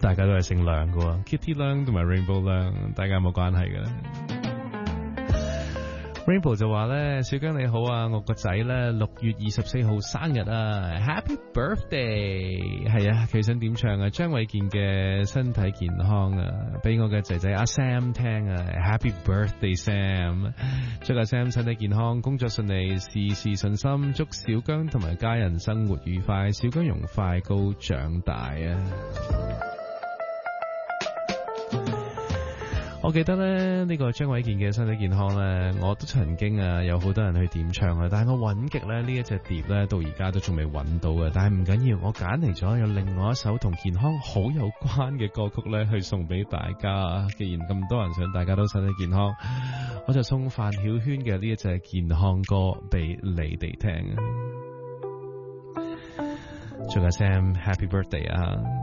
大家都係姓梁嘅 ，Kitty 梁同埋 Rainbow 梁，大家有冇關係嘅？Rainbow 就話咧，小姜你好啊，我個仔咧6月24號生日啊 ，Happy Birthday！ 係啊，佢想點唱啊？張衛健嘅身體健康啊，俾我嘅仔仔阿 Sam 聽啊 ，Happy Birthday Sam！ 祝阿 Sam 身體健康，工作順利，事事順心，祝小姜同埋家人生活愉快，小姜容快高長大啊！我記得咧呢個張衛健嘅身體健康咧，我都曾經有好多人去點唱啊，但係我揾極咧呢一隻碟咧到而家都仲未揾到啊！但係唔緊要，我揀嚟咗有另外一首同健康好有關嘅歌曲咧，去送俾大家。既然咁多人想大家都身體健康，我就送范曉萱嘅呢一隻健康歌俾你哋聽。祝阿 Sam Happy Birthday 啊！